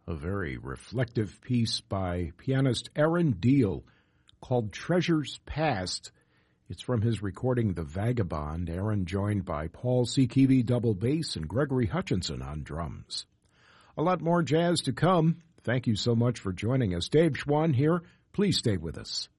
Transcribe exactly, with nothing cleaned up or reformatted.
a very reflective piece by pianist Aaron Deal called Treasures Past. It's from his recording The Vagabond. Aaron joined by Paul Sekevi double bass and Gregory Hutchinson on drums. A lot more jazz to come. Thank you so much for joining us. Dave Schwann here. Please stay with us.